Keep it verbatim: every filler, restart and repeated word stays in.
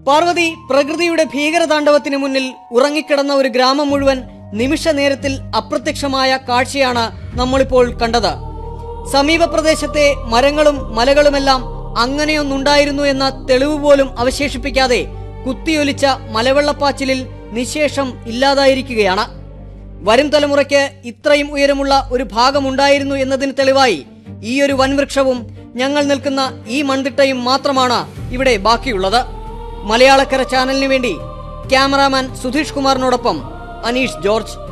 പാർവതി പ്രകൃതിയുടെ ഭീകരതാണ്ഡവത്തിന് മുന്നിൽ ഉറങ്ങിക്കിടന്ന ഒരു ഗ്രാമം മുഴുവൻ നിമിഷ നേരത്തിൽ അപ്രത്യക്ഷമായ കാഴ്ചയാണ് നമ്മളിപ്പോൾ കണ്ടത്. സമീപ പ്രദേശത്തെ മരങ്ങളും മലകളുമെല്ലാം അങ്ങനെയൊന്നുണ്ടായിരുന്നു എന്ന തെളിവ് പോലും അവശേഷിപ്പിക്കാതെ കുത്തിയൊലിച്ച മലവെള്ളപ്പാച്ചിലിൽ നിശേഷം ഇല്ലാതായിരിക്കുകയാണ്. വരും തലമുറയ്ക്ക് ഇത്രയും ഉയരമുള്ള ഒരു ഭാഗമുണ്ടായിരുന്നു എന്നതിന് തെളിവായി ഈ ഒരു വൻവൃക്ഷവും ഞങ്ങൾ നിൽക്കുന്ന ഈ മൺതിട്ടയും മാത്രമാണ് ഇവിടെ ബാക്കിയുള്ളത്. മലയാളക്കര ചാനലിന് വേണ്ടി ക്യാമറാമാൻ സുധീഷ് കുമാറിനോടൊപ്പം അനീഷ് ജോർജ്.